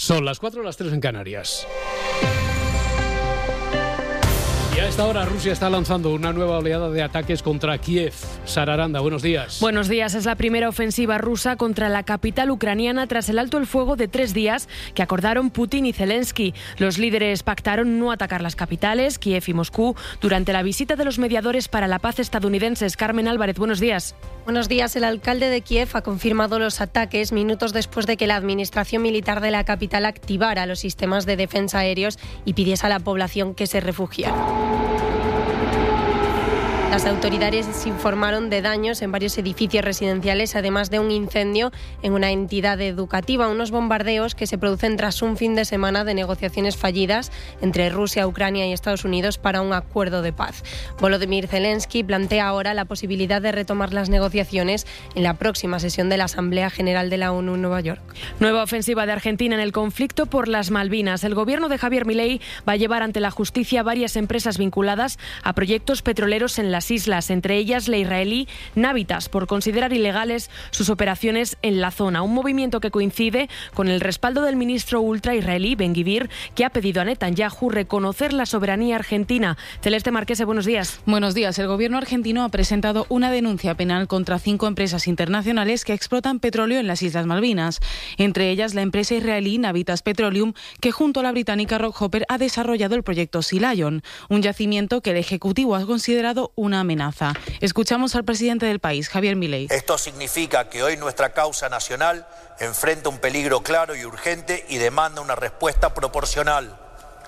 Son las 4, las 3 en Canarias. Y a esta hora Rusia está lanzando una nueva oleada de ataques contra Kiev. Sara Aranda, buenos días. Buenos días. Es la primera ofensiva rusa contra la capital ucraniana tras el alto el fuego de 3 días que acordaron Putin y Zelensky. Los líderes pactaron no atacar las capitales, Kiev y Moscú, durante la visita de los mediadores para la paz estadounidenses. Carmen Álvarez, buenos días. Buenos días. El alcalde de Kiev ha confirmado los ataques minutos después de que la administración militar de la capital activara los sistemas de defensa aéreos y pidiese a la población que se refugiara. Las autoridades informaron de daños en varios edificios residenciales, además de un incendio en una entidad educativa, unos bombardeos que se producen tras un fin de semana de negociaciones fallidas entre Rusia, Ucrania y Estados Unidos para un acuerdo de paz. Volodymyr Zelensky plantea ahora la posibilidad de retomar las negociaciones en la próxima sesión de la Asamblea General de la ONU en Nueva York. Nueva ofensiva de Argentina en el conflicto por las Malvinas. El gobierno de Javier Milei va a llevar ante la justicia varias empresas vinculadas a proyectos petroleros en las islas, entre ellas la israelí Navitas, por considerar ilegales sus operaciones en la zona. Un movimiento que coincide con el respaldo del ministro ultra israelí Ben-Gvir, que ha pedido a Netanyahu reconocer la soberanía argentina. Celeste Marquese, buenos días. Buenos días. El gobierno argentino ha presentado una denuncia penal contra 5 empresas internacionales que explotan petróleo en las Islas Malvinas, entre ellas la empresa israelí Navitas Petroleum, que junto a la británica Rockhopper ha desarrollado el proyecto Sea Lion, un yacimiento que el Ejecutivo ha considerado una amenaza. Escuchamos al presidente del país, Javier Milei. Esto significa que hoy nuestra causa nacional enfrenta un peligro claro y urgente y demanda una respuesta proporcional.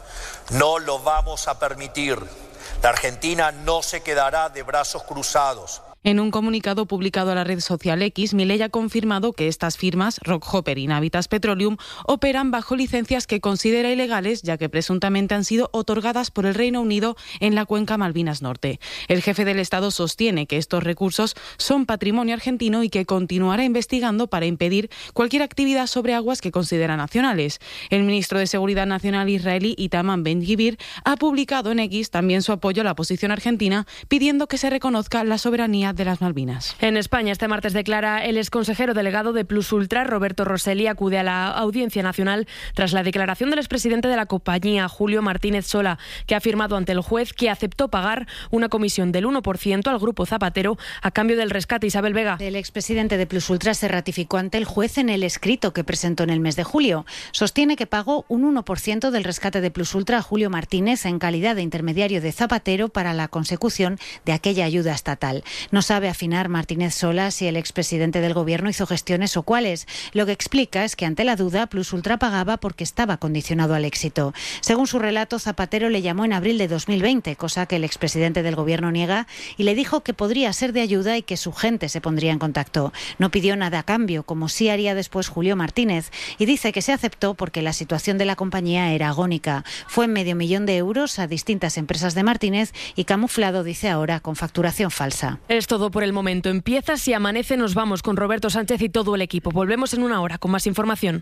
No lo vamos a permitir. La Argentina no se quedará de brazos cruzados. En un comunicado publicado a la red social X, Milei ha confirmado que estas firmas, Rockhopper y Navitas Petroleum, operan bajo licencias que considera ilegales, ya que presuntamente han sido otorgadas por el Reino Unido en la cuenca Malvinas Norte. El jefe del Estado sostiene que estos recursos son patrimonio argentino y que continuará investigando para impedir cualquier actividad sobre aguas que considera nacionales. El ministro de Seguridad Nacional israelí, Itamar Ben-Gvir, ha publicado en X también su apoyo a la posición argentina, pidiendo que se reconozca la soberanía de las Malvinas. En España, este martes declara el exconsejero delegado de Plus Ultra, Roberto Rosselli, acude a la Audiencia Nacional tras la declaración del expresidente de la compañía, Julio Martínez Sola, que ha afirmado ante el juez que aceptó pagar una comisión del 1% al grupo Zapatero a cambio del rescate. Isabel Vega. El expresidente de Plus Ultra se ratificó ante el juez en el escrito que presentó en el mes de julio. Sostiene que pagó un 1% del rescate de Plus Ultra a Julio Martínez en calidad de intermediario de Zapatero para la consecución de aquella ayuda estatal. No sabe afinar Martínez Sola si el expresidente del gobierno hizo gestiones o cuáles. Lo que explica es que ante la duda Plus Ultra pagaba porque estaba condicionado al éxito. Según su relato, Zapatero le llamó en abril de 2020, cosa que el expresidente del gobierno niega, y le dijo que podría ser de ayuda y que su gente se pondría en contacto. No pidió nada a cambio, como sí haría después Julio Martínez, y dice que se aceptó porque la situación de la compañía era agónica. Fue en $500,000 a distintas empresas de Martínez y camuflado, dice ahora, con facturación falsa. Es todo por el momento. Empieza Si Amanece, nos vamos con Roberto Sánchez y todo el equipo. Volvemos en una hora con más información.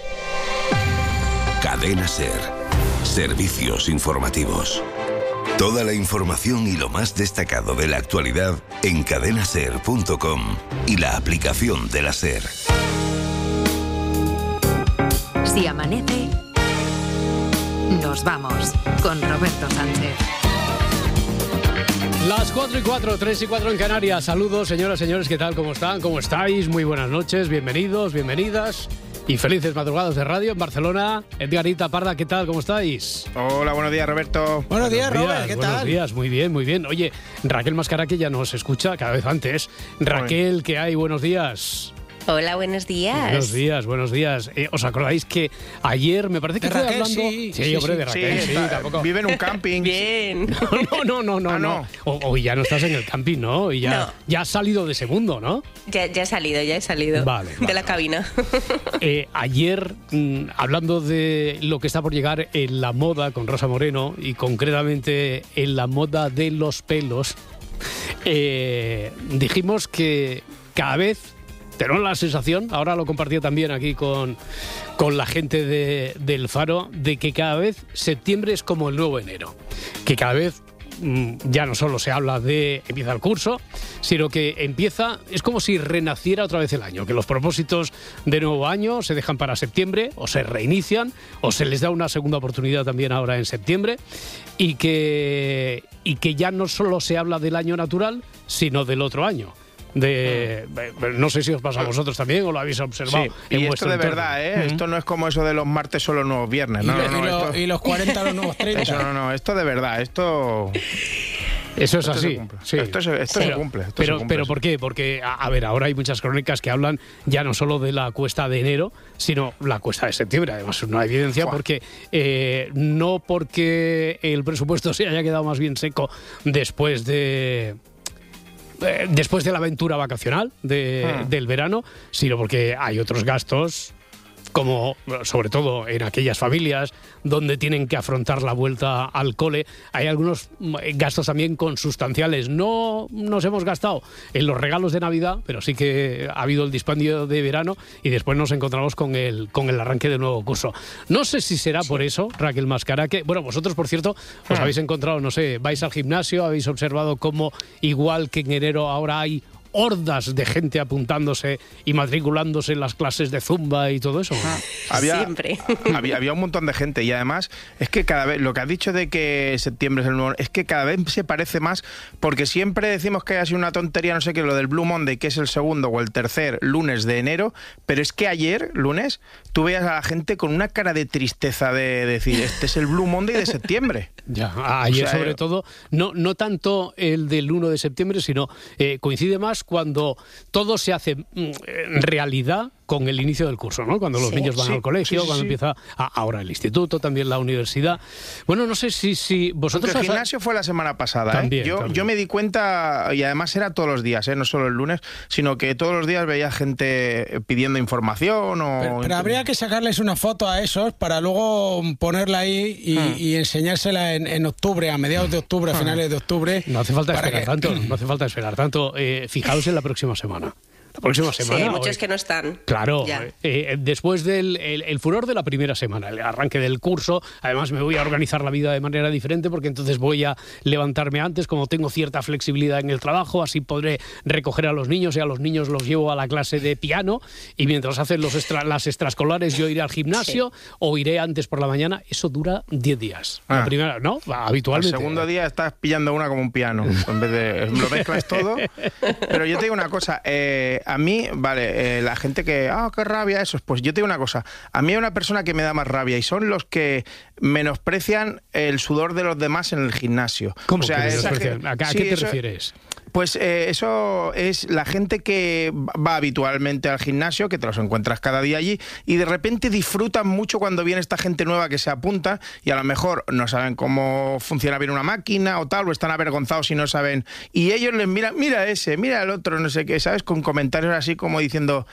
Cadena SER. Servicios informativos. Toda la información y lo más destacado de la actualidad en cadenaser.com y la aplicación de la SER. Si amanece, nos vamos con Roberto Sánchez. Las 4:04, 3:04 en Canarias. Saludos, señoras, señores, ¿qué tal? ¿Cómo están? ¿Cómo estáis? Muy buenas noches, bienvenidos, bienvenidas y felices madrugadas de radio en Barcelona. Edgarita Parda, ¿qué tal? ¿Cómo estáis? Hola, buenos días, Roberto. Buenos días, Robert, ¿qué tal? Buenos días, muy bien, muy bien. Oye, Raquel Mascaraque ya nos escucha cada vez antes. Raquel, ¿qué hay? Buenos días. Hola, buenos días. Buenos días, buenos días. ¿Os acordáis que ayer me parece que estuve hablando? Sí, hombre, de Raquel, sí, tampoco. Vive en un camping. Bien. No. O ya no estás en el camping, ¿no? Y ya has salido de ese mundo, ¿no? Ya he salido. Vale. De la cabina. Ayer, hablando de lo que está por llegar en la moda con Rosa Moreno y concretamente en la moda de los pelos, dijimos que cada vez tenemos la sensación, ahora lo compartí también aquí con la gente del Faro, de que cada vez septiembre es como el nuevo enero. Que cada vez ya no solo se habla de empieza el curso, sino que es como si renaciera otra vez el año, que los propósitos de nuevo año se dejan para septiembre, o se reinician, o se les da una segunda oportunidad también ahora en septiembre, y que ya no solo se habla del año natural, sino del otro año. No sé si os pasa a vosotros también o lo habéis observado. Sí, en y vuestro esto de entorno. verdad, Esto no es como eso de los martes son los nuevos viernes. Y los 40 los nuevos 30. Eso esto de verdad, esto es así. Sí. Esto se cumple. Pero ¿por qué? Porque, a ver, ahora hay muchas crónicas que hablan ya no solo de la cuesta de enero, sino la cuesta de septiembre. Además, es una evidencia porque no porque el presupuesto se haya quedado más bien seco después de la aventura vacacional del verano, sino porque hay otros gastos, como sobre todo en aquellas familias donde tienen que afrontar la vuelta al cole. Hay algunos gastos también consustanciales. No nos hemos gastado en los regalos de Navidad, pero sí que ha habido el dispendio de verano y después nos encontramos con el arranque del nuevo curso. No sé si será por eso, Raquel Mascaraque. Bueno, vosotros, por cierto, os habéis encontrado, no sé, vais al gimnasio, habéis observado cómo, igual que en enero, ahora hay hordas de gente apuntándose y matriculándose en las clases de Zumba y todo eso. Siempre. Había un montón de gente y además es que cada vez, lo que has dicho de que septiembre es el nuevo, es que cada vez se parece más, porque siempre decimos que ha sido una tontería, no sé qué, lo del Blue Monday, que es el segundo o el tercer lunes de enero, pero es que ayer, lunes, tú veías a la gente con una cara de tristeza de decir, este es el Blue Monday de septiembre. Ya, ayer sobre todo, no tanto el del 1 de septiembre, sino coincide más cuando todo se hace realidad con el inicio del curso, ¿no? Cuando los niños van al colegio, cuando empieza ahora el instituto, también la universidad. Bueno, no sé si vosotros... El gimnasio fue la semana pasada, también. Yo me di cuenta, y además era todos los días, no solo el lunes, sino que todos los días veía gente pidiendo información o... Pero habría que sacarles una foto a esos para luego ponerla ahí y enseñársela en octubre, a mediados de octubre, a finales de octubre. No hace falta esperar tanto, fijaos en la próxima semana. La próxima semana. Sí, muchos que no están. Claro, después del el furor de la primera semana, el arranque del curso, además me voy a organizar la vida de manera diferente porque entonces voy a levantarme antes, como tengo cierta flexibilidad en el trabajo, así podré recoger a los niños y a los niños los llevo a la clase de piano y mientras hacen las extraescolares yo iré al gimnasio o iré antes por la mañana. Eso dura 10 días. La primera, ¿no? Habitualmente. El segundo día estás pillando una como un piano, en vez de lo mezclas todo. Pero yo te digo una cosa, a mí, la gente que, qué rabia eso, pues yo te digo una cosa, a mí hay una persona que me da más rabia y son los que menosprecian el sudor de los demás en el gimnasio. ¿Cómo que menosprecian? ¿A qué te refieres? Pues eso es la gente que va habitualmente al gimnasio, que te los encuentras cada día allí, y de repente disfrutan mucho cuando viene esta gente nueva que se apunta y a lo mejor no saben cómo funciona bien una máquina o tal, o están avergonzados y no saben. Y ellos les miran, mira ese, mira el otro, no sé qué, ¿sabes? Con comentarios así como diciendo...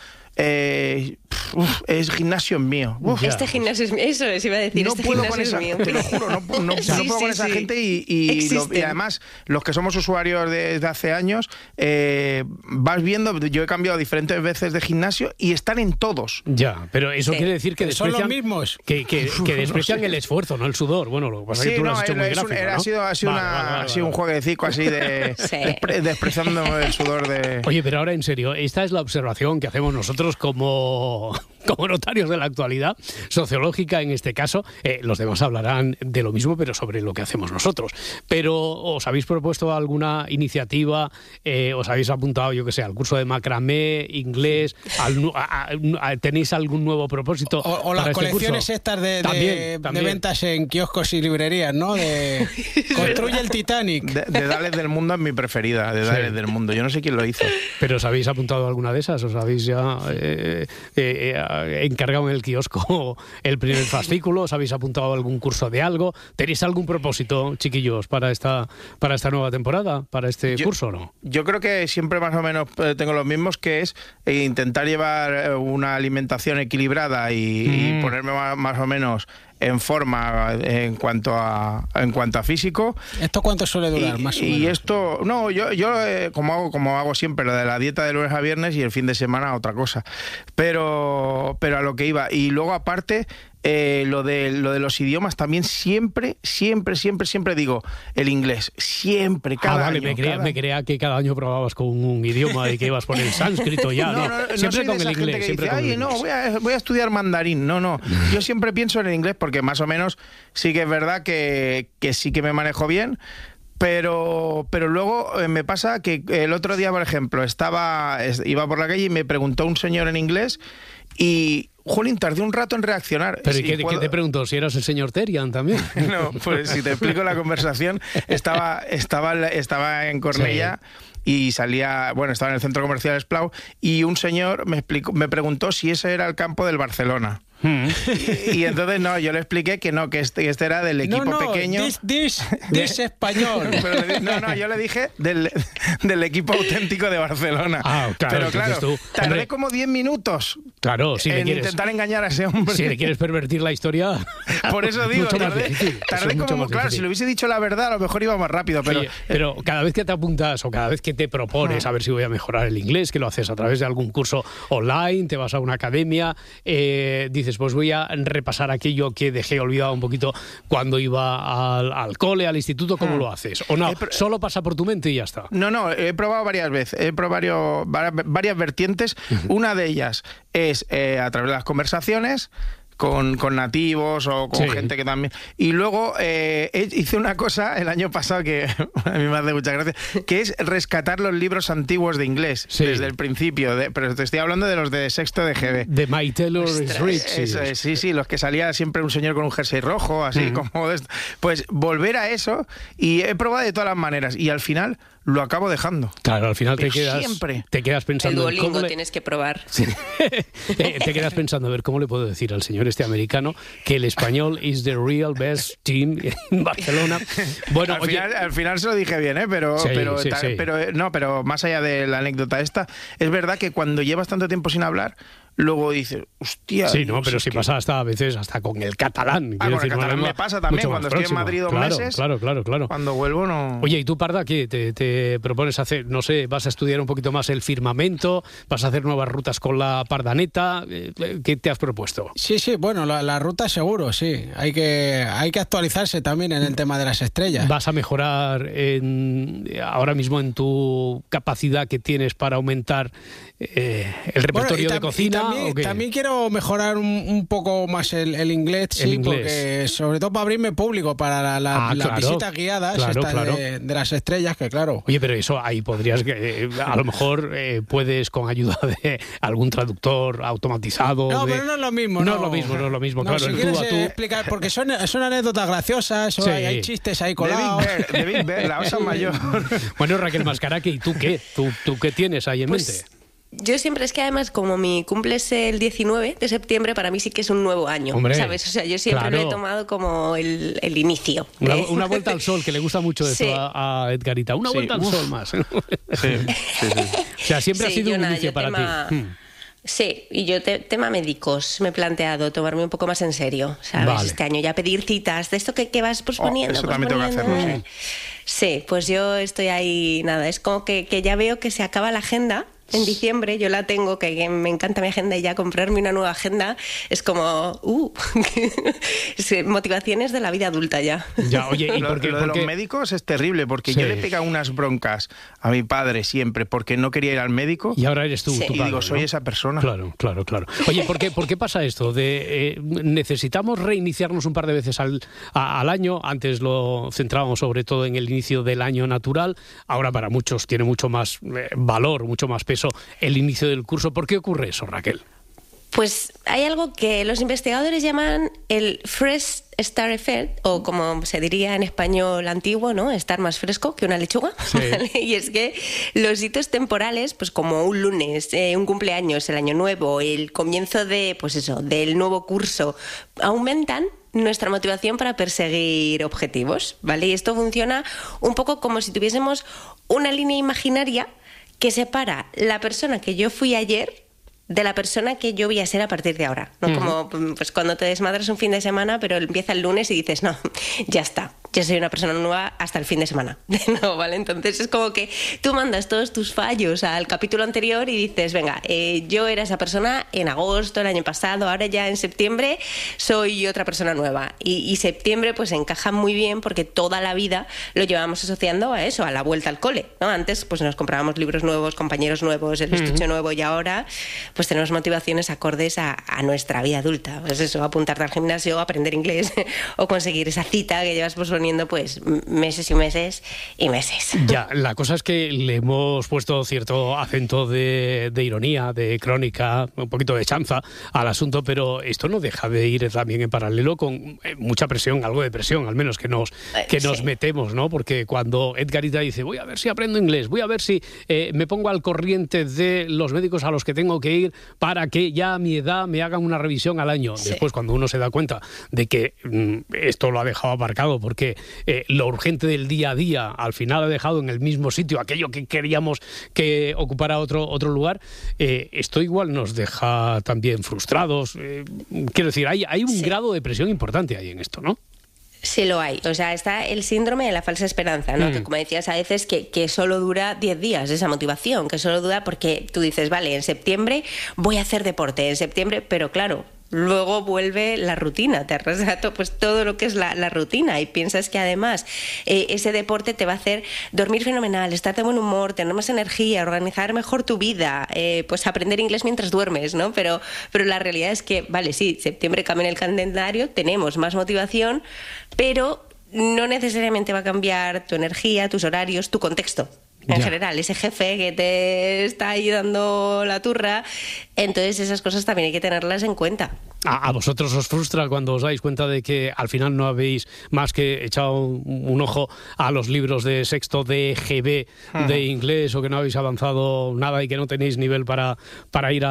es gimnasio mío. Este gimnasio es mío. Eso les iba a decir. No este puedo gimnasio con esa, es mío. te lo juro, no puedo con esa gente y además los que somos usuarios desde hace años vas viendo, yo he cambiado diferentes veces de gimnasio y están en todos. Ya, pero eso quiere decir que son desprecian, los mismos. que desprecian el esfuerzo, no el sudor. Bueno, lo que pasa es que tú lo has hecho muy gráfico, ¿no? Ha sido un jueguecito así de despreciando el sudor de... Oye, pero ahora en serio, esta es la observación que hacemos nosotros como notarios de la actualidad sociológica en este caso. Los demás hablarán de lo mismo, pero sobre lo que hacemos nosotros. Pero ¿os habéis propuesto alguna iniciativa? ¿Os habéis apuntado, yo que sé, al curso de macramé, inglés? ¿Tenéis algún nuevo propósito? O las colecciones estas de ventas en kioscos y librerías, ¿no? De construye el Titanic. De Dales del Mundo es mi preferida, de Dales del Mundo. Yo no sé quién lo hizo. ¿Pero os habéis apuntado a alguna de esas? ¿Os habéis ya encargado en el kiosco el primer fascículo? ¿Os habéis apuntado a algún curso de algo? ¿Tenéis algún propósito, chiquillos, para esta nueva temporada, para este curso o no? Yo creo que siempre más o menos tengo los mismos, que es intentar llevar una alimentación equilibrada y ponerme más o menos en forma en cuanto a físico. ¿Esto cuánto suele durar, más o menos? Y esto, no, yo como hago siempre, lo de la dieta de lunes a viernes y el fin de semana otra cosa. Pero a lo que iba. Y luego aparte, lo de los idiomas también siempre digo el inglés. Siempre, cada año. Me creía que cada año probabas con un idioma y que ibas por el sánscrito ya. No, siempre no con el inglés. Que siempre dice, con el inglés. voy a estudiar mandarín. No. Yo siempre pienso en el inglés porque más o menos sí que es verdad que sí que me manejo bien. Pero luego me pasa que el otro día, por ejemplo, iba por la calle y me preguntó un señor en inglés y, jolín, tardé un rato en reaccionar. ¿Pero y qué te preguntó? ¿Si eras el señor Terian también? No, pues si te explico la conversación, estaba en Cornellà. Sí. Y estaba en el centro comercial Esplau y un señor me preguntó si ese era el campo del Barcelona. Y entonces yo le expliqué que no, que este era del equipo pequeño. This español. Pero yo le dije del equipo auténtico de Barcelona. Claro, pero claro, tardé como 10 minutos intentar engañar a ese hombre. Si le quieres pervertir la historia. Por eso digo, tardé como, claro, si le hubiese dicho la verdad, a lo mejor iba más rápido. Pero, oye, pero cada vez que te apuntas o cada vez que te propones a ver si voy a mejorar el inglés, que lo haces a través de algún curso online, te vas a una academia, dices, pues voy a repasar aquello que dejé olvidado un poquito cuando iba al cole, al instituto. ¿Cómo lo haces? ¿O no? Solo pasa por tu mente y ya está. No, he probado varias veces. He probado varias vertientes. Una de ellas es a través de las conversaciones con nativos o con gente que también... Y luego hice una cosa el año pasado que a mí me hace mucha gracia, que es rescatar los libros antiguos de inglés desde el principio. Pero te estoy hablando de los de sexto de GB. De My Taylor is Rich. Sí, los que salía siempre un señor con un jersey rojo, así como de esto. Pues volver a eso, y he probado de todas las maneras, y al final lo acabo dejando. Claro, al final te quedas pensando... El Duolingo tienes que probar. Sí. Te quedas pensando, a ver, ¿cómo le puedo decir al señor este americano que el español is the real best team en Barcelona? Bueno, al final se lo dije bien, pero más allá de la anécdota esta, es verdad que cuando llevas tanto tiempo sin hablar, luego dices, hostia... Sí, no, pero si pasa a veces hasta con el catalán. Con el catalán me pasa también cuando estoy en Madrid 2 meses. Claro. Cuando vuelvo no... Oye, ¿y tú, Parda, qué te propones hacer? No sé, ¿vas a estudiar un poquito más el firmamento? ¿Vas a hacer nuevas rutas con la Pardaneta? ¿Qué te has propuesto? Sí, bueno, la ruta seguro, sí. Hay que actualizarse también en el tema de las estrellas. ¿Vas a mejorar ahora mismo en tu capacidad que tienes para aumentar el repertorio de cocina? También quiero mejorar un poco más el inglés, porque sobre todo para abrirme público para las visitas guiadas de las estrellas, que claro. Oye, pero eso ahí podrías, a lo mejor puedes con ayuda de algún traductor automatizado. No, pero no es lo mismo. No es lo mismo, claro. Si quieres explicar, porque son anécdotas graciosas, hay chistes ahí colados. De Big Bear, la osa mayor. Bueno, Raquel Mascaraque, ¿y tú qué? ¿Tú qué tienes ahí en mente? Yo siempre, es que además como mi cumple es el 19 de septiembre, para mí sí que es un nuevo año. Hombre, ¿sabes? O sea, yo siempre lo he tomado como el inicio. Una vuelta al sol, que le gusta mucho eso a Edgarita. Una vuelta al sol más. Sí. O sea, siempre ha sido un inicio para ti. Sí, y yo tema médicos me he planteado tomarme un poco más en serio, ¿sabes? Vale. Este año ya pedir citas, de esto que vas posponiendo. Eso también tengo que hacerlo, sí, pues yo estoy ahí, es como que ya veo que se acaba la agenda. En diciembre yo la tengo, que me encanta mi agenda, y ya comprarme una nueva agenda es como motivaciones de la vida adulta ya. Oye, ¿y por qué? Lo de los médicos es terrible, porque yo le pegaba unas broncas a mi padre siempre porque no quería ir al médico. Y ahora eres tú, tu padre, y digo, soy esa persona. Claro. Oye, ¿por qué pasa esto? ¿Necesitamos reiniciarnos un par de veces al año? Antes lo centrábamos sobre todo en el inicio del año natural. Ahora para muchos tiene mucho más valor, mucho más peso el inicio del curso. ¿Por qué ocurre eso, Raquel? Pues hay algo que los investigadores llaman el Fresh Start Effect, o como se diría en español antiguo, ¿no? Estar más fresco que una lechuga. Sí. ¿Vale? Y es que los hitos temporales, pues como un lunes, un cumpleaños, el año nuevo, el comienzo del nuevo curso, aumentan nuestra motivación para perseguir objetivos, ¿vale? Y esto funciona un poco como si tuviésemos una línea imaginaria que separa la persona que yo fui ayer de la persona que yo voy a ser a partir de ahora, ¿no? Como pues cuando te desmadras un fin de semana, pero empieza el lunes y dices, no, ya está, ya soy una persona nueva hasta el fin de semana. No, ¿vale? Entonces es como que tú mandas todos tus fallos al capítulo anterior y dices, venga, yo era esa persona en agosto, el año pasado, ahora ya en septiembre soy otra persona nueva. Y septiembre pues encaja muy bien porque toda la vida lo llevamos asociando a eso, a la vuelta al cole, ¿no? Antes pues nos comprábamos libros nuevos, compañeros nuevos, el estuche nuevo, y ahora pues tenemos motivaciones acordes a nuestra vida adulta. Pues eso, apuntarte al gimnasio, aprender inglés o conseguir esa cita que llevas posponiendo pues meses y meses y meses. Ya, la cosa es que le hemos puesto cierto acento de ironía, de crónica, un poquito de chanza al asunto, pero esto no deja de ir también en paralelo con mucha presión, algo de presión, al menos que nos metemos, ¿no? Porque cuando Edgarita dice, voy a ver si aprendo inglés, voy a ver si me pongo al corriente de los médicos a los que tengo que ir para que ya a mi edad me hagan una revisión al año. Sí. Después, cuando uno se da cuenta de que esto lo ha dejado aparcado porque lo urgente del día a día al final ha dejado en el mismo sitio aquello que queríamos que ocupara otro lugar, esto igual nos deja también frustrados. Quiero decir, hay un grado de presión importante ahí en esto, ¿no? Sí lo hay. O sea, está el síndrome de la falsa esperanza, ¿no? Que como decías a veces que solo dura 10 días esa motivación, que solo dura porque tú dices, vale, en septiembre voy a hacer deporte, en septiembre, pero claro, luego vuelve la rutina, te arrasa pues todo lo que es la rutina y piensas que además ese deporte te va a hacer dormir fenomenal, estar de buen humor, tener más energía, organizar mejor tu vida, pues aprender inglés mientras duermes, ¿no? Pero la realidad es que, vale, sí, septiembre cambia en el calendario, tenemos más motivación, pero no necesariamente va a cambiar tu energía, tus horarios, tu contexto. En general, ese jefe que te está ahí dando la turra, entonces esas cosas también hay que tenerlas en cuenta. ¿A vosotros os frustra cuando os dais cuenta de que al final no habéis más que echado un ojo a los libros de sexto de GB de inglés, o que no habéis avanzado nada y que no tenéis nivel para ir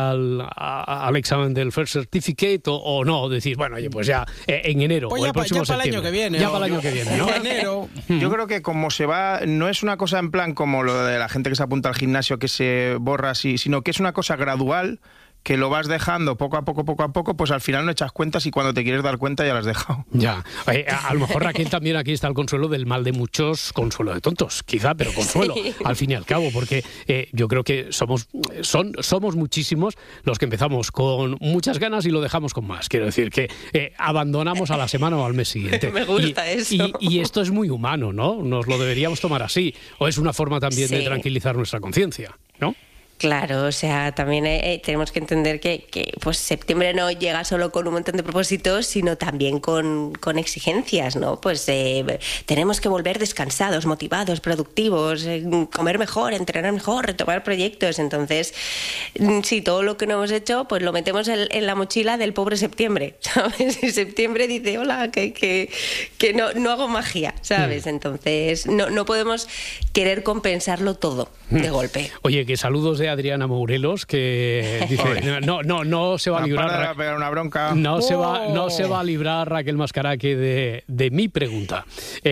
al examen del First Certificate, o no? Decís, bueno, oye, pues ya en enero pues o el próximo ya para el año que viene. Ya para el año que viene, ¿no? Enero. Yo creo que como se va, no es una cosa en plan como lo de la gente que se apunta al gimnasio que se borra así, sino que es una cosa gradual, que lo vas dejando poco a poco, pues al final no echas cuentas y cuando te quieres dar cuenta ya lo has dejado. Ya, a lo mejor Raquel también aquí está el consuelo del mal de muchos, consuelo de tontos, quizá, pero consuelo, sí, al fin y al cabo, porque yo creo que somos muchísimos los que empezamos con muchas ganas y lo dejamos con más. Quiero decir que abandonamos a la semana o al mes siguiente. Me gusta eso. Y esto es muy humano, ¿no? Nos lo deberíamos tomar así, o es una forma también de tranquilizar nuestra conciencia, ¿no? Claro, o sea, también tenemos que entender que pues septiembre no llega solo con un montón de propósitos, sino también con exigencias, ¿no? Pues tenemos que volver descansados, motivados, productivos, comer mejor, entrenar mejor, retomar proyectos. Entonces, sí, todo lo que no hemos hecho, pues lo metemos en la mochila del pobre septiembre, ¿sabes? Y septiembre dice, hola, que no hago magia, ¿sabes? Entonces, no podemos querer compensarlo todo de golpe. Oye, que saludos de Adriana Mourelos, que dice, no se va a librar pegar una bronca. No se va a librar Raquel Mascaraque de mi pregunta.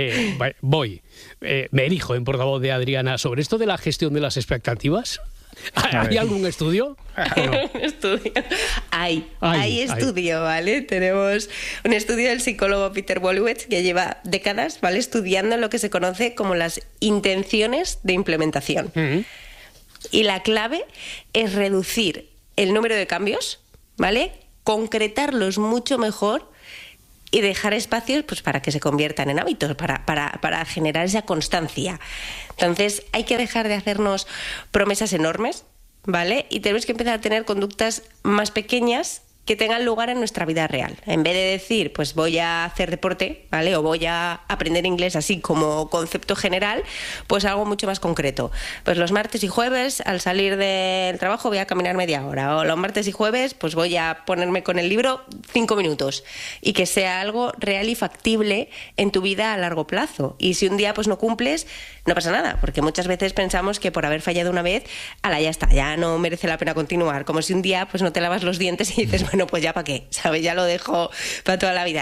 Me erijo en portavoz de Adriana sobre esto de la gestión de las expectativas. ¿Hay algún estudio? Un estudio. Hay estudio, ¿vale? Tenemos un estudio del psicólogo Peter Wolowitz que lleva décadas, ¿vale?, estudiando lo que se conoce como las intenciones de implementación. Y la clave es reducir el número de cambios, ¿vale?, concretarlos mucho mejor y dejar espacios pues para que se conviertan en hábitos, para generar esa constancia. Entonces hay que dejar de hacernos promesas enormes, ¿vale? Y tenemos que empezar a tener conductas más pequeñas que tengan lugar en nuestra vida real. En vez de decir, pues voy a hacer deporte, ¿vale?, o voy a aprender inglés así como concepto general, pues algo mucho más concreto. Pues los martes y jueves, al salir del trabajo, voy a caminar media hora. O los martes y jueves, pues voy a ponerme con el libro 5 minutos. Y que sea algo real y factible en tu vida a largo plazo. Y si un día pues no cumples, no pasa nada. Porque muchas veces pensamos que por haber fallado una vez, ya está, ya no merece la pena continuar. Como si un día pues no te lavas los dientes y dices, bueno, pues ya para qué, ¿sabes? Ya lo dejo para toda la vida. No,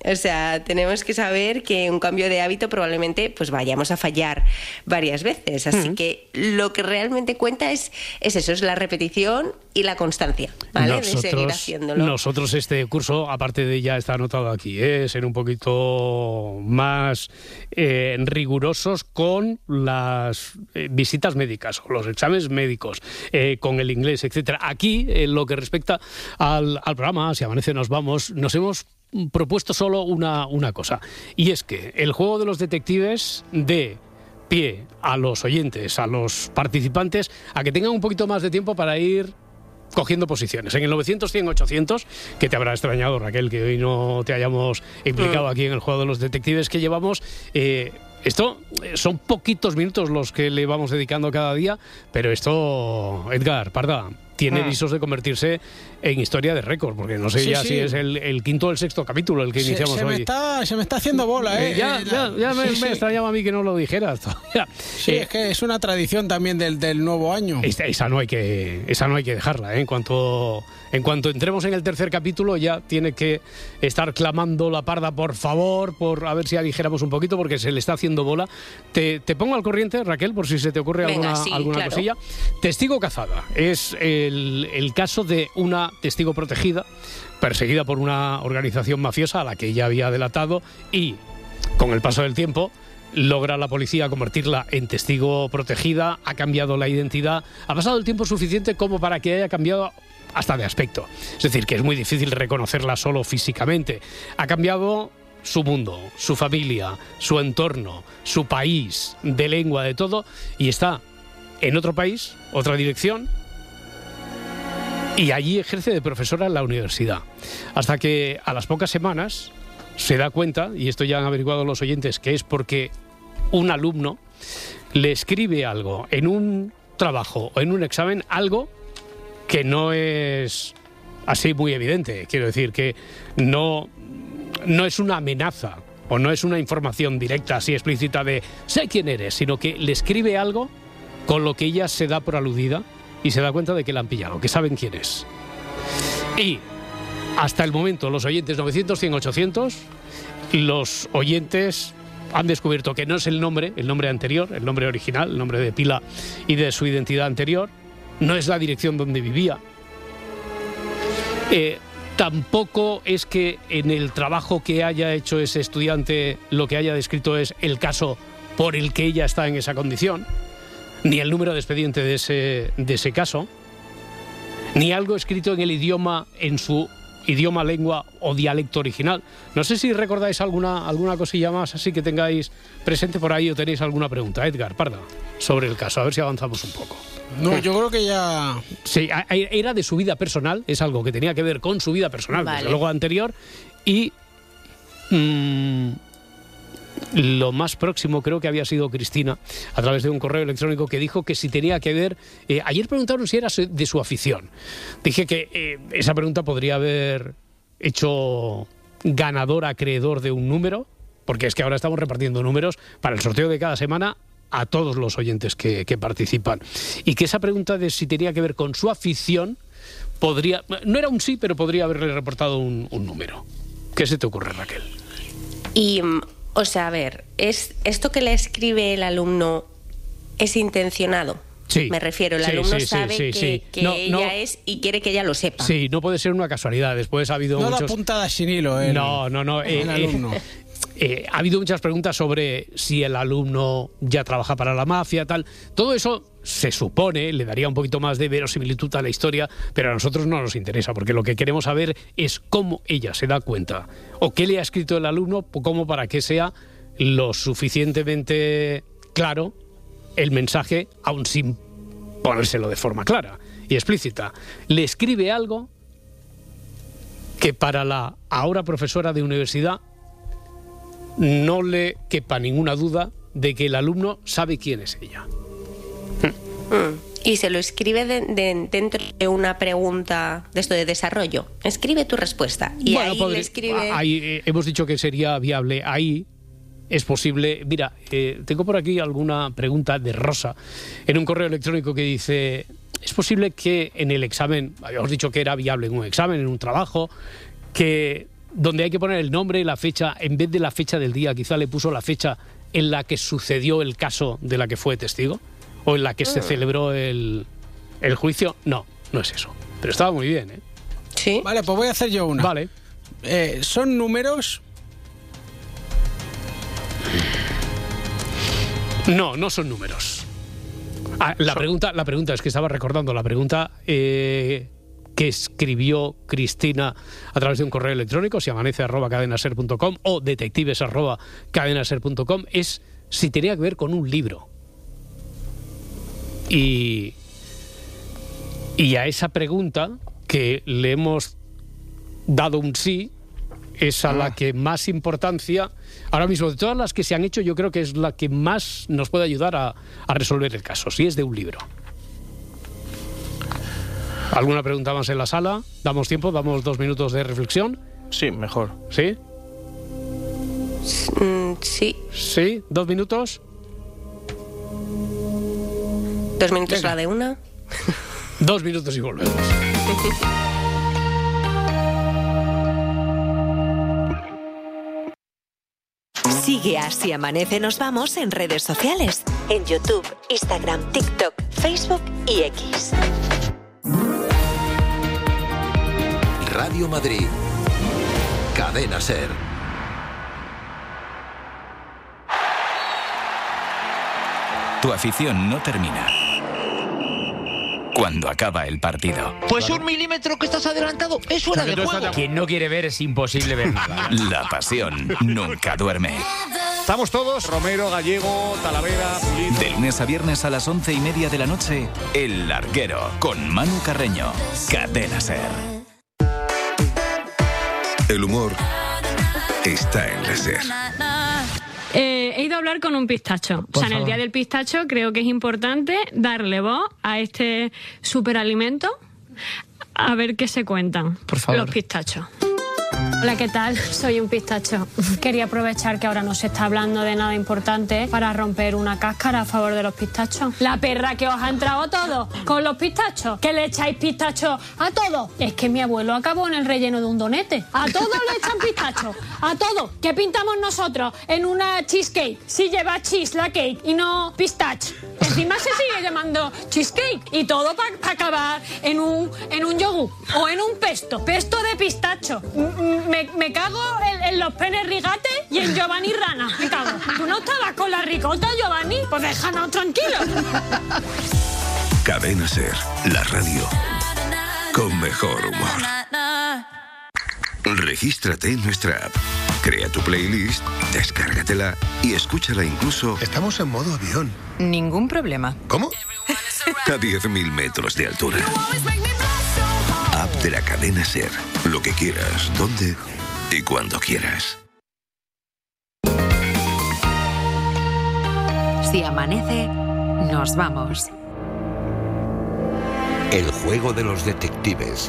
O sea, tenemos que saber que un cambio de hábito probablemente pues vayamos a fallar varias veces. Así que lo que realmente cuenta es eso, es la repetición y la constancia, ¿vale? De seguir haciéndolo. Nosotros este curso, aparte de ya está anotado aquí, ser un poquito más rigurosos con las visitas médicas, o los exámenes médicos, con el inglés, etcétera. Aquí, en lo que respecta al programa, Si Amanece Nos Vamos, nos hemos propuesto solo una cosa, y es que el juego de los detectives dé pie a los oyentes, a los participantes, a que tengan un poquito más de tiempo para ir cogiendo posiciones. En el 900-100-800, que te habrá extrañado, Raquel, que hoy no te hayamos implicado aquí en el juego de los detectives que llevamos. Esto son poquitos minutos los que le vamos dedicando cada día, pero esto, Edgar Parda, tiene visos de convertirse en historia de récord, porque no sé si es el quinto o el sexto capítulo el que iniciamos hoy. Se me está haciendo bola, Ya me extrañaba a mí que no lo dijeras todavía. Sí, es que es una tradición también del nuevo año. Esa no hay que dejarla, ¿eh? En cuanto entremos en el tercer capítulo, ya tiene que estar clamando la Parda, por favor, por a ver si aligeramos un poquito, porque se le está haciendo bola. Te pongo al corriente, Raquel, por si se te ocurre alguna cosilla. Testigo cazada es el caso de una testigo protegida, perseguida por una organización mafiosa a la que ella había delatado, y con el paso del tiempo logra la policía convertirla en testigo protegida, ha cambiado la identidad, ha pasado el tiempo suficiente como para que haya cambiado hasta de aspecto. Es decir, que es muy difícil reconocerla solo físicamente. Ha cambiado su mundo, su familia, su entorno, su país, de lengua, de todo, y está en otro país, otra dirección, y allí ejerce de profesora en la universidad. Hasta que a las pocas semanas se da cuenta, y esto ya han averiguado los oyentes, que es porque un alumno le escribe algo en un trabajo o en un examen, algo que no es así muy evidente. Quiero decir que no es una amenaza o no es una información directa, así explícita de sé quién eres, sino que le escribe algo con lo que ella se da por aludida y se da cuenta de que la han pillado, que saben quién es. Y hasta el momento los oyentes 900, 100, 800, los oyentes han descubierto que no es el nombre anterior, el nombre original, el nombre de pila y de su identidad anterior, no es la dirección donde vivía. Tampoco es que en el trabajo que haya hecho ese estudiante lo que haya descrito es el caso por el que ella está en esa condición, ni el número de expediente de ese caso, ni algo escrito en el idioma, en su idioma, lengua o dialecto original. No sé si recordáis alguna cosilla más así que tengáis presente por ahí, o tenéis alguna pregunta, Edgar Parda, sobre el caso, a ver si avanzamos un poco. No, yo creo que ya... Sí, era de su vida personal, es algo que tenía que ver con su vida personal, vale, desde luego anterior, y lo más próximo creo que había sido Cristina, a través de un correo electrónico, que dijo que si tenía que ver... ayer preguntaron si era de su afición. Dije que esa pregunta podría haber hecho ganador, acreedor de un número, porque es que ahora estamos repartiendo números para el sorteo de cada semana a todos los oyentes que participan. Y que esa pregunta de si tenía que ver con su afición podría... No era un sí, pero podría haberle reportado un número. ¿Qué se te ocurre, Raquel? Y... O sea, a ver, ¿esto que le escribe el alumno es intencionado? Sí. Me refiero, el alumno sabe que ella es y quiere que ella lo sepa. Sí, no puede ser una casualidad. Después ha habido muchos... No da puntadas sin hilo. El alumno. Ha habido muchas preguntas sobre si el alumno ya trabaja para la mafia, tal. Todo eso se supone, le daría un poquito más de verosimilitud a la historia, pero a nosotros no nos interesa, porque lo que queremos saber es cómo ella se da cuenta, o qué le ha escrito el alumno, como para que sea lo suficientemente claro el mensaje, aun sin ponérselo de forma clara y explícita. Le escribe algo que para la ahora profesora de universidad no le quepa ninguna duda de que el alumno sabe quién es ella. Y se lo escribe dentro de una pregunta de esto de desarrollo. Escribe tu respuesta. Y bueno, ahí le escribe... Ahí hemos dicho que sería viable. Ahí es posible... Mira, tengo por aquí alguna pregunta de Rosa en un correo electrónico que dice... ¿Es posible que en el examen, habíamos dicho que era viable en un examen, en un trabajo, que donde hay que poner el nombre y la fecha, en vez de la fecha del día, quizá le puso la fecha en la que sucedió el caso de la que fue testigo, o en la que se celebró el juicio. No es eso. Pero estaba muy bien, ¿eh? Sí. Vale, pues voy a hacer yo una. Vale. ¿Son números? No son números. La pregunta es que estaba recordando la pregunta que escribió Cristina a través de un correo electrónico, siamanece@cadenaser.com o detectives@cadenaser.com, es si tenía que ver con un libro. Y a esa pregunta, que le hemos dado un sí, es a la que más importancia, ahora mismo de todas las que se han hecho, yo creo que es la que más nos puede ayudar a resolver el caso, si es de un libro. ¿Alguna pregunta más en la sala? ¿Damos tiempo? ¿Damos 2 minutos de reflexión? Sí, mejor. ¿Sí? Sí. ¿Sí? 2 minutos. 2 minutos la de una. 2 minutos y volvemos. Sigue a Si Amanece Nos Vamos en redes sociales. En YouTube, Instagram, TikTok, Facebook y X. Radio Madrid. Cadena Ser. Tu afición no termina cuando acaba el partido. Pues 1 milímetro que estás adelantado es fuera de juego. Quien no quiere ver es imposible ver nada. La pasión nunca duerme. Estamos todos, Romero, Gallego, Talavera, Pulido. De lunes a viernes a las 11:30 de la noche, El Larguero, con Manu Carreño. Cadena Ser. El humor está en la SER. He ido a hablar con un pistacho. En el Día del Pistacho creo que es importante darle voz a este superalimento, a ver qué se cuentan los pistachos. Hola, ¿qué tal? Soy un pistacho. Quería aprovechar que ahora no se está hablando de nada importante para romper una cáscara a favor de los pistachos. La perra que os ha entrado a todos con los pistachos, que le echáis pistachos a todos. Es que mi abuelo acabó en el relleno de un donete. A todos le echan pistachos, a todos. ¿Qué pintamos nosotros en una cheesecake si lleva cheese la cake y no pistache? Encima se sigue llamando cheesecake y todo para acabar en un yogur o en un pesto de pistacho. Me cago en los Pérez Rigate y en Giovanni Rana. Me cago. ¿Tú no estabas con la ricota, Giovanni? Pues déjanos tranquilos. Cadena Ser, la radio con mejor humor. Regístrate en nuestra app. Crea tu playlist, descárgatela y escúchala incluso... Estamos en modo avión. Ningún problema. ¿Cómo? A 10.000 metros de altura. App de la Cadena Ser. Lo que quieras, donde y cuando quieras. Si amanece, nos vamos. El juego de los detectives.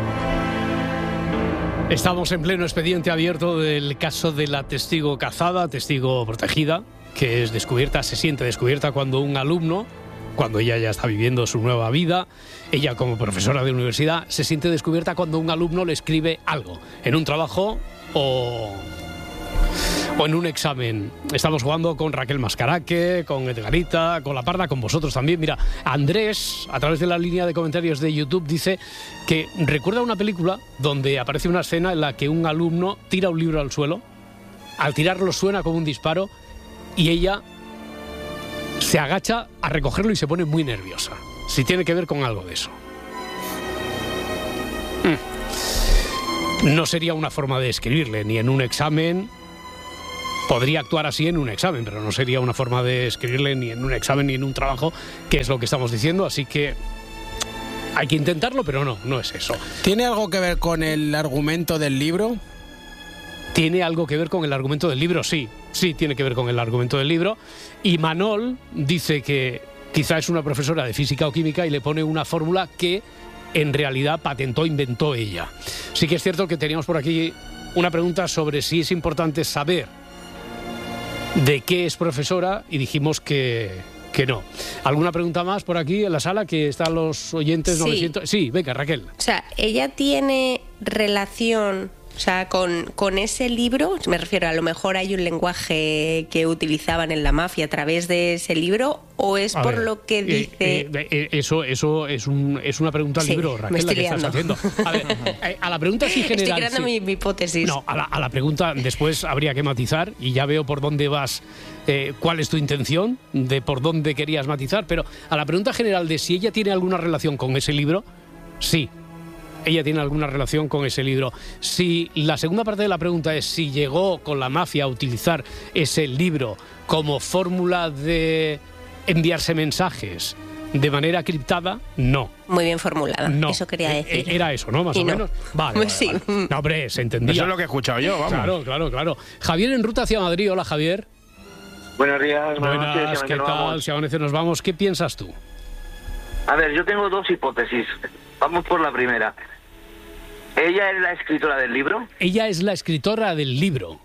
Estamos en pleno expediente abierto del caso de la testigo cazada, testigo protegida, que es descubierta, se siente descubierta cuando un alumno, cuando ella ya está viviendo su nueva vida, ella como profesora de universidad, se siente descubierta cuando un alumno le escribe algo, en un trabajo o en un examen. Estamos jugando con Raquel Mascaraque, con Edgarita, con La Parda, con vosotros también. Mira, Andrés, a través de la línea de comentarios de YouTube, dice que recuerda una película donde aparece una escena en la que un alumno tira un libro al suelo, al tirarlo suena como un disparo y ella se agacha a recogerlo y se pone muy nerviosa. Si tiene que ver con algo de eso. No sería una forma de escribirle, ni en un examen. Podría actuar así en un examen, pero no sería una forma de escribirle ni en un examen ni en un trabajo, que es lo que estamos diciendo, así que hay que intentarlo, pero no es eso. ¿Tiene algo que ver con el argumento del libro? ¿Tiene algo que ver con el argumento del libro? Sí, tiene que ver con el argumento del libro. Y Manol dice que quizá es una profesora de física o química y le pone una fórmula que en realidad inventó ella. Sí que es cierto que teníamos por aquí una pregunta sobre si es importante saber de qué es profesora y dijimos que no. ¿Alguna pregunta más por aquí en la sala que están los oyentes? Sí. 900? Sí, venga, Raquel. O sea, ella tiene relación O sea, con ese libro, me refiero, a lo mejor hay un lenguaje que utilizaban en la mafia a través de ese libro, o es por lo que dice... Eso es una pregunta al libro, Raquel, la que estás haciendo. A ver, a la pregunta así general... Estoy creando mi hipótesis. No, a la pregunta después habría que matizar, y ya veo por dónde vas, cuál es tu intención, de por dónde querías matizar, pero a la pregunta general de si ella tiene alguna relación con ese libro, sí. Ella tiene alguna relación con ese libro. Si la segunda parte de la pregunta es si llegó con la mafia a utilizar ese libro como fórmula de enviarse mensajes de manera criptada, no. Muy bien formulada, no. Eso quería decir. Era eso, ¿no? Más o menos. Vale, sí. Vale. No, hombre, se entendía. Eso es lo que he escuchado yo, vamos. Claro. Javier en ruta hacia Madrid. Hola, Javier. Buenos días. Buenas, ¿qué tal? Si amanece nos vamos. ¿Qué piensas tú? A ver, yo tengo dos hipótesis. Vamos por la primera. ¿Ella es la escritora del libro? Ella es la escritora del libro.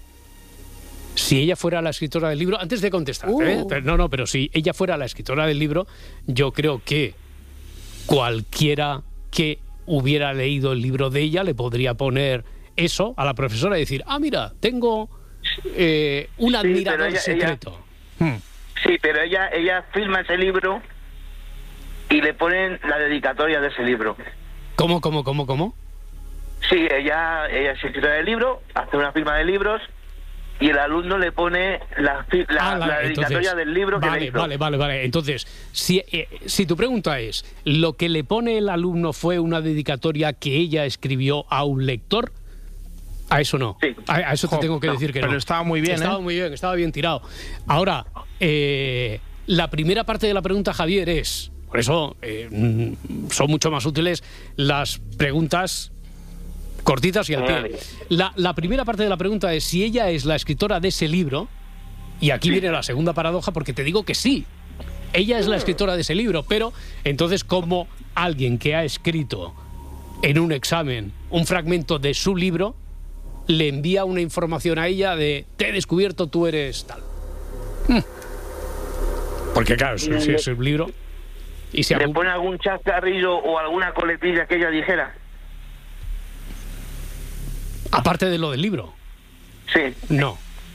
Si ella fuera la escritora del libro, antes de contestar, no, pero si ella fuera la escritora del libro, yo creo que cualquiera que hubiera leído el libro de ella le podría poner eso a la profesora y decir, mira, tengo un admirador secreto. Sí, pero ella firma ese libro y le ponen la dedicatoria de ese libro. ¿Cómo? Sí, ella es escritora del libro, hace una firma de libros y el alumno le pone la dedicatoria del libro que le hizo. Vale. Entonces, si tu pregunta es, ¿lo que le pone el alumno fue una dedicatoria que ella escribió a un lector? A eso no. Sí. A eso te tengo que decir que no. Pero estaba muy bien, estaba bien tirado. Ahora, la primera parte de la pregunta, Javier, es... Por eso son mucho más útiles las preguntas cortitas y al pie. La primera parte de la pregunta es si ella es la escritora de ese libro, y aquí viene la segunda paradoja, porque te digo que sí, ella es la escritora de ese libro, pero entonces como alguien que ha escrito en un examen un fragmento de su libro, le envía una información a ella de te he descubierto, tú eres tal. Porque claro, si es un libro... ¿Y si ¿Le pone algún chascarrillo o alguna coletilla que ella dijera? Aparte de lo del libro. Sí. No.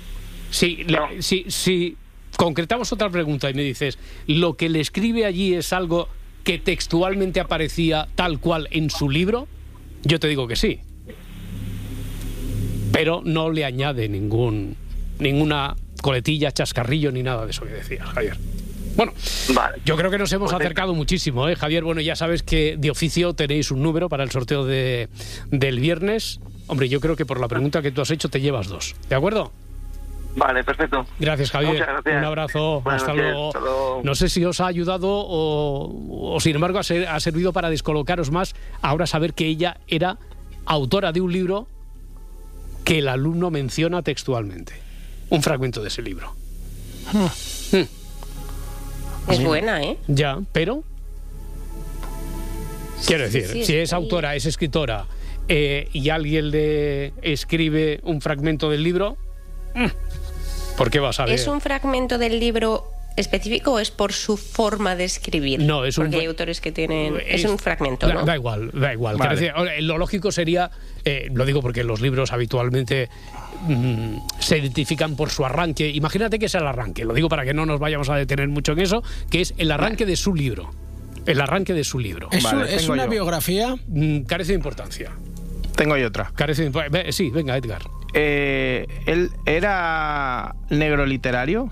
Si concretamos otra pregunta y me dices, ¿lo que le escribe allí es algo que textualmente aparecía tal cual en su libro? Yo te digo que sí. Pero no le añade ninguna coletilla, chascarrillo ni nada de eso que decía Javier. Bueno, vale. Yo creo que nos hemos acercado muchísimo, Javier. Bueno, ya sabes que de oficio tenéis un número para el sorteo del viernes. Hombre, yo creo que por la pregunta que tú has hecho te llevas 2. ¿De acuerdo? Vale, perfecto. Gracias, Javier. Muchas gracias. Un abrazo. Hasta luego. No sé si os ha ayudado o sin embargo, ha servido para descolocaros más. Ahora saber que ella era autora de un libro que el alumno menciona textualmente. Un fragmento de ese libro. Es buena, ¿eh? Ya, pero... Quiero decir, si es autora, es escritora, y alguien le escribe un fragmento del libro, ¿por qué vas a ver? ¿Es un fragmento del libro específico o es por su forma de escribir? No, es porque hay autores que tienen... Es un fragmento, ¿no? Da igual. Vale. Decir, lo lógico sería, lo digo porque los libros habitualmente se identifican por su arranque. Imagínate que es el arranque, lo digo para que no nos vayamos a detener mucho en eso, que es el arranque de su libro. El arranque de su libro. ¿Es una biografía? Carece de importancia. Tengo yo otra. Sí, venga, Edgar. ¿Él era negro literario?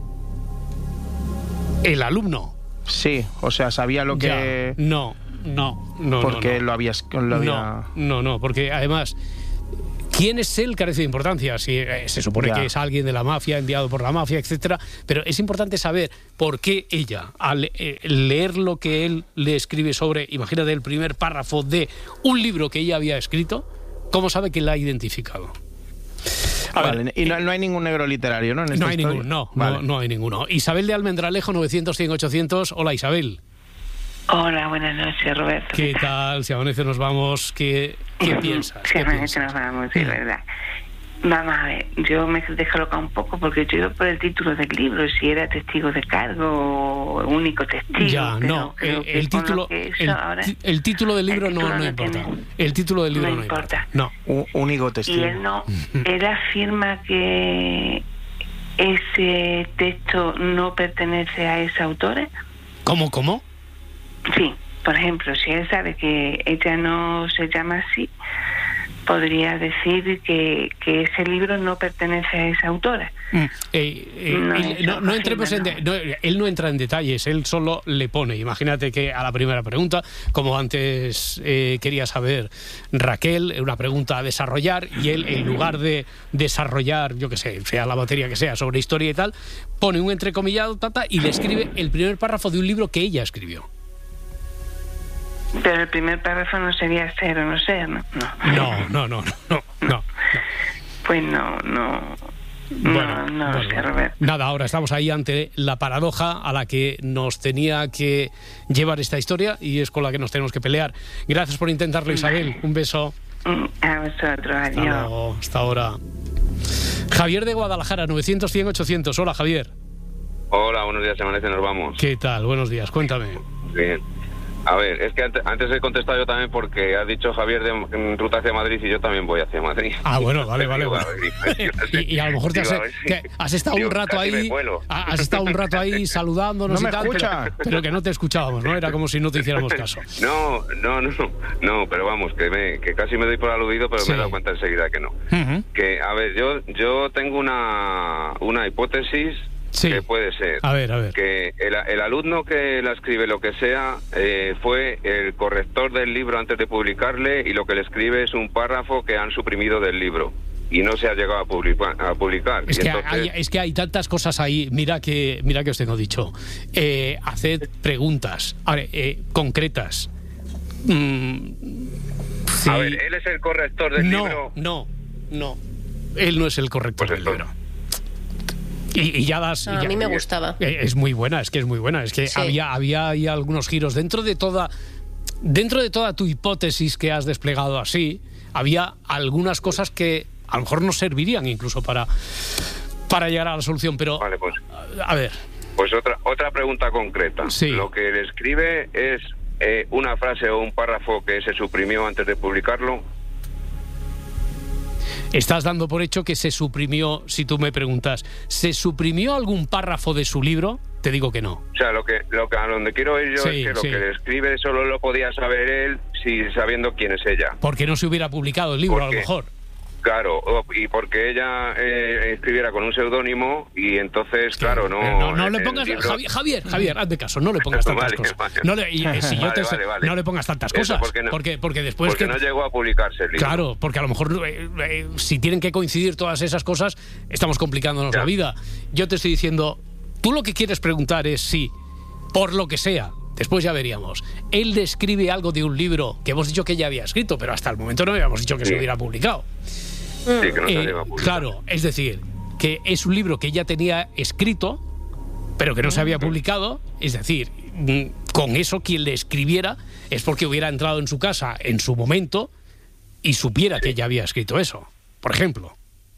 ¿El alumno? Sí, o sea, sabía lo que... No. Porque lo había... No, porque además... ¿Quién es él? Carece de importancia. Si, se supone que es alguien de la mafia, enviado por la mafia, etcétera. Pero es importante saber por qué ella, al leer lo que él le escribe sobre, imagínate, el primer párrafo de un libro que ella había escrito, ¿cómo sabe que la ha identificado? Vale, y no hay ningún negro literario, ¿no? No hay ninguno, no hay ninguno. Isabel de Almendralejo, 900-100-800. Hola, Isabel. Hola, buenas noches, Roberto. ¿Qué tal? Si amanece nos vamos, ¿qué piensas? Si amanece nos vamos, sí, verdad. Vamos a ver, yo me he descolocado un poco porque yo iba por el título del libro, si era testigo de cargo o único testigo. Ya, no, el título del libro no importa. El título del libro no importa. No, único testigo. Y él afirma que ese texto no pertenece a esa autora. ¿Cómo? Sí, por ejemplo, si él sabe que ella no se llama así, podría decir que ese libro no pertenece a esa autora. Él no entra en detalles, él solo le pone. Imagínate que a la primera pregunta, como antes quería saber Raquel, una pregunta a desarrollar, y él, en lugar de desarrollar, yo qué sé, sea la materia que sea, sobre historia y tal, pone un entrecomillado y le escribe el primer párrafo de un libro que ella escribió. Pero el primer párrafo no sería ser o no ser, ¿no? No. Pues no sé, Roberto. Nada, ahora estamos ahí ante la paradoja a la que nos tenía que llevar esta historia y es con la que nos tenemos que pelear. Gracias por intentarlo, Isabel. Un beso. A vosotros, adiós. Hasta ahora. Javier de Guadalajara, 900-100-800. Hola, Javier. Hola, buenos días, nos vamos. ¿Qué tal? Buenos días, cuéntame. Bien. A ver, es que antes he contestado yo también porque ha dicho Javier en ruta hacia Madrid y yo también voy hacia Madrid. Bueno, vale. y a lo mejor has estado un rato ahí, has estado un rato ahí saludándonos y tal, pero que no te escuchábamos, ¿no? Era como si no te hiciéramos caso. No, pero vamos, que casi me doy por aludido, pero me he dado cuenta enseguida que no. Uh-huh. Que, a ver, yo tengo una hipótesis. Sí. Que puede ser. A ver. Que el alumno que la escribe, lo que sea, fue el corrector del libro antes de publicarle y lo que le escribe es un párrafo que han suprimido del libro y no se ha llegado a publicar. Es que hay tantas cosas ahí. Mira que os tengo dicho. Haced preguntas concretas. Sí. A ver, ¿él es el corrector del libro? No. Él no es el corrector del libro. Y ya das... A mí me gustaba. Es muy buena, es que sí. había ahí algunos giros. Dentro de toda tu hipótesis que has desplegado así, había algunas cosas que a lo mejor nos servirían incluso para llegar a la solución, pero... Vale, pues... A ver. Pues otra pregunta concreta. Sí. Lo que le escribe es una frase o un párrafo que se suprimió antes de publicarlo. Estás dando por hecho que se suprimió, si tú me preguntas, ¿se suprimió algún párrafo de su libro? Te digo que no. O sea, lo que a donde quiero ir yo es que lo que le escribe solo lo podía saber él sabiendo quién es ella. Porque no se hubiera publicado el libro, a lo mejor. Claro, y porque ella escribiera con un seudónimo y entonces, claro, no le pongas... Libro... Javier, hazme caso, no le pongas tantas cosas. No le pongas tantas cosas, porque después... Porque no llegó a publicarse el libro. Claro, porque a lo mejor si tienen que coincidir todas esas cosas, estamos complicándonos la vida. Yo te estoy diciendo, tú lo que quieres preguntar es si, por lo que sea, después ya veríamos, él describe algo de un libro que hemos dicho que ella había escrito, pero hasta el momento no habíamos dicho que se hubiera publicado. Sí, que no se llegó a publicar. Claro, es decir, que es un libro que ella tenía escrito, pero que no se había publicado. Es decir, con eso quien le escribiera es porque hubiera entrado en su casa en su momento y supiera que ella había escrito eso, por ejemplo.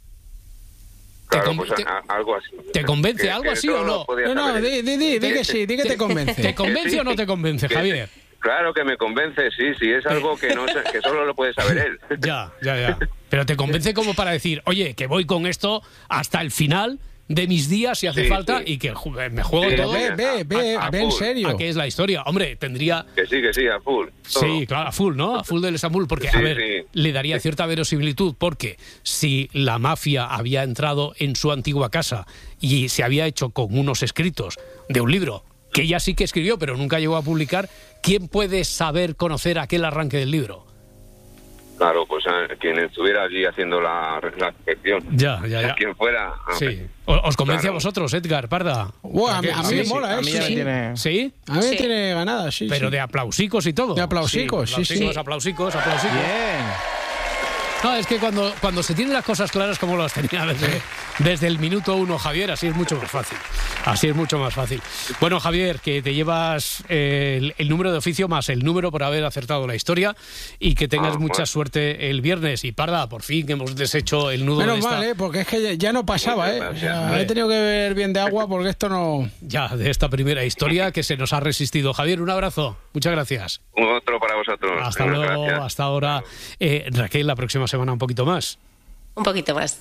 Claro, algo así. ¿Te convence algo así o no? No, di que sí, di que te convence. ¿Te convence o no te convence, Javier? Claro que me convence, sí, es algo que solo lo puede saber él. Ya. Pero te convence como para decir, oye, que voy con esto hasta el final de mis días si hace falta y que me juego todo. Ve, en serio. ¿A qué es la historia? Hombre, tendría... Que sí, a full. Todo. Sí, claro, a full, ¿no? A full del Estambul, porque, le daría cierta verosimilitud, porque si la mafia había entrado en su antigua casa y se había hecho con unos escritos de un libro que ella sí que escribió, pero nunca llegó a publicar, ¿quién puede conocer aquel arranque del libro? Claro, pues quien estuviera allí haciendo la inspección. Ya. Quien fuera. Sí. ¿Os convence a vosotros, Edgar, Parda? A mí me mola, ¿eh? ¿Sí? A mí me tiene ganada, sí. Pero de aplausicos y todo. De aplausicos, sí. Aplausicos. Bien. No, es que cuando se tienen las cosas claras como las tenía desde el minuto 1 Javier, así es mucho más fácil. Así es mucho más fácil. Bueno, Javier, que te llevas el número de oficio más el número por haber acertado la historia y que tengas mucha suerte el viernes. Y Parda, por fin que hemos deshecho el nudo. Menos mal, porque es que ya no pasaba, O sea, he tenido que beber bien de agua porque esto no... Ya, de esta primera historia que se nos ha resistido. Javier, un abrazo. Muchas gracias. Otro para vosotros. Hasta luego, hasta ahora. Raquel, la próxima semana un poquito más. Un poquito más.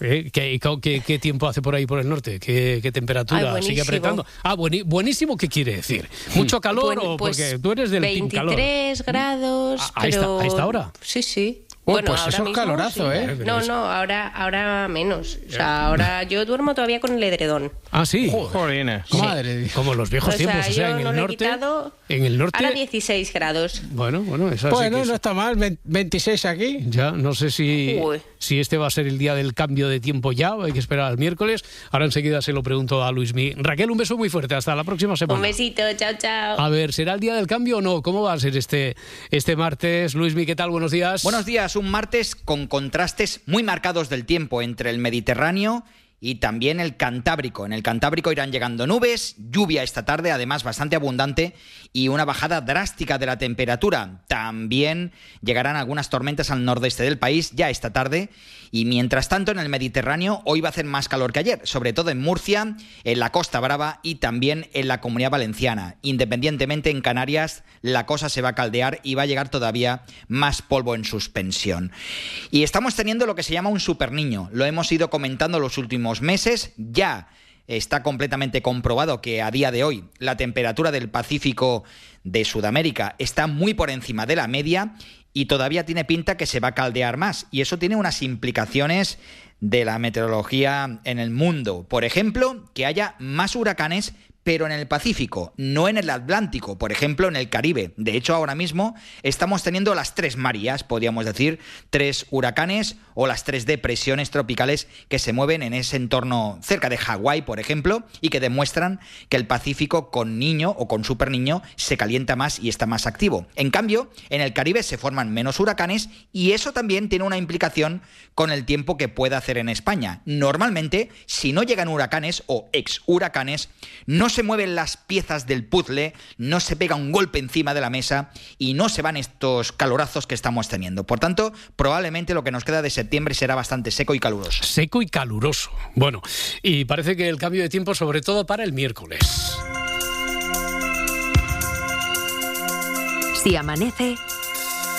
¿Qué tiempo hace por ahí por el norte? ¿Qué temperatura? ¿Sigue apretando? Buenísimo, ¿qué quiere decir? ¿Mucho calor o porque tú eres del team calor? 23 grados, ¿A esta hora? Sí. Bueno, pues eso es calorazo, sí. No, ahora menos. O sea, ahora yo duermo todavía con el edredón. Ah, sí. Joder, madre. Como los viejos tiempos. O sea, en el norte. En el norte. Ahora 16 grados. Bueno, eso no está mal. 26 aquí. Ya, no sé si este va a ser el día del cambio de tiempo ya, o hay que esperar al miércoles. Ahora enseguida se lo pregunto a Luismi. Raquel, un beso muy fuerte. Hasta la próxima semana. Un besito, chao. A ver, ¿será el día del cambio o no? ¿Cómo va a ser este martes? Luismi, ¿qué tal? Buenos días. Buenos días. Un martes con contrastes muy marcados del tiempo entre el Mediterráneo y también el Cantábrico. En el Cantábrico irán llegando nubes, lluvia esta tarde, además bastante abundante, y una bajada drástica de la temperatura. También llegarán algunas tormentas al nordeste del país ya esta tarde. Y mientras tanto, en el Mediterráneo hoy va a hacer más calor que ayer, sobre todo en Murcia, en la Costa Brava y también en la Comunidad Valenciana. Independientemente, en Canarias la cosa se va a caldear y va a llegar todavía más polvo en suspensión. Y estamos teniendo lo que se llama un superniño. Lo hemos ido comentando los últimos meses. Ya está completamente comprobado que a día de hoy la temperatura del Pacífico de Sudamérica está muy por encima de la media y todavía tiene pinta que se va a caldear más. Y eso tiene unas implicaciones de la meteorología en el mundo. Por ejemplo, que haya más huracanes, pero en el Pacífico, no en el Atlántico, por ejemplo, en el Caribe. De hecho, ahora mismo estamos teniendo las 3 Marías, podríamos decir, 3 huracanes o las 3 depresiones tropicales que se mueven en ese entorno cerca de Hawái, por ejemplo, y que demuestran que el Pacífico con niño o con superniño se calienta más y está más activo. En cambio, en el Caribe se forman menos huracanes y eso también tiene una implicación con el tiempo que pueda hacer en España. Normalmente, si no llegan huracanes o ex huracanes, no se mueven las piezas del puzzle, no se pega un golpe encima de la mesa y no se van estos calorazos que estamos teniendo. Por tanto, probablemente lo que nos queda de septiembre será bastante seco y caluroso. Seco y caluroso. Bueno, y parece que el cambio de tiempo sobre todo para el miércoles. Si amanece,